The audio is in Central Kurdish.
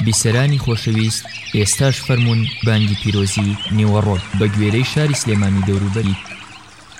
بیسەرانی خۆشەویست ئێستاش فەرمونون بانگی پیرۆزی نیوەڕۆ بە گوێرەی شاری سلێمانی دەوروبەری